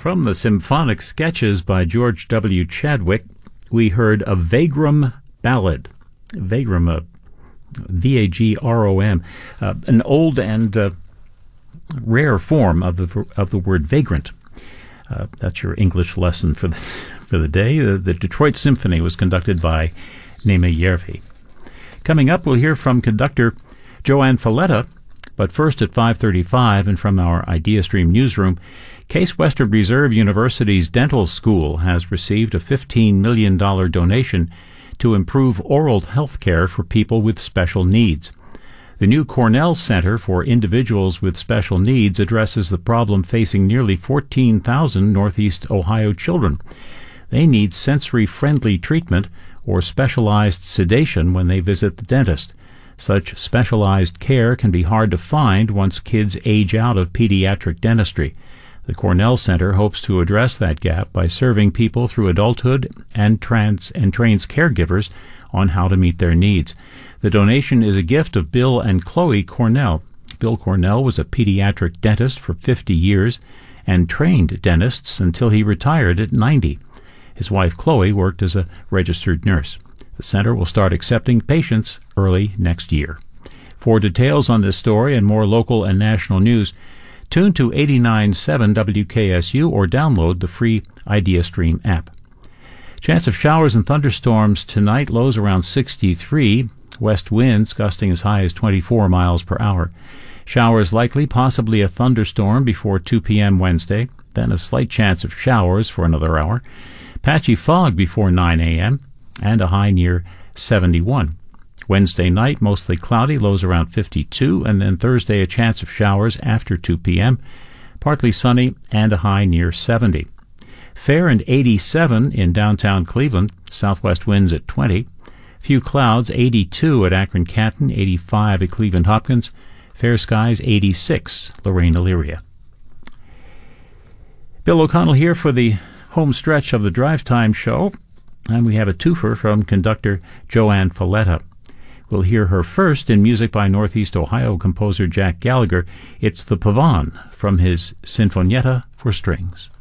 From the symphonic sketches by George W. Chadwick, we heard a Vagrom ballad. Vagrom, V-A-G-R-O-M, an old and rare form of the word vagrant. That's your English lesson for the day. The Detroit Symphony was conducted by Németh Järvi. Coming up, we'll hear from conductor Joanne Falletta, but first at 5:35 and from our IdeaStream newsroom, Case Western Reserve University's dental school has received a $15 million donation to improve oral health care for people with special needs. The new Cornell Center for Individuals with Special Needs addresses the problem facing nearly 14,000 Northeast Ohio children. They need sensory-friendly treatment or specialized sedation when they visit the dentist. Such specialized care can be hard to find once kids age out of pediatric dentistry. The Cornell Center hopes to address that gap by serving people through adulthood and trains caregivers on how to meet their needs. The donation is a gift of Bill and Chloe Cornell. Bill Cornell was a pediatric dentist for 50 years and trained dentists until he retired at 90. His wife Chloe worked as a registered nurse. The center will start accepting patients early next year. For details on this story and more local and national news, tune to 89.7 WKSU or download the free IdeaStream app. Chance of showers and thunderstorms tonight, lows around 63, west winds gusting as high as 24 miles per hour. Showers likely, possibly a thunderstorm before 2 p.m. Wednesday, then a slight chance of showers for another hour. Patchy fog before 9 a.m., and a high near 71. Wednesday night, mostly cloudy, lows around 52, and then Thursday, a chance of showers after 2 p.m., partly sunny, and a high near 70. Fair and 87 in downtown Cleveland, southwest winds at 20. Few clouds, 82 at Akron-Canton, 85 at Cleveland-Hopkins. Fair skies, 86, Lorraine-Elyria. Bill O'Connell here for the home stretch of the Drive Time show. And we have a twofer from conductor Joanne Falletta. We'll hear her first in music by Northeast Ohio composer Jack Gallagher. It's the Pavane from his Sinfonietta for Strings.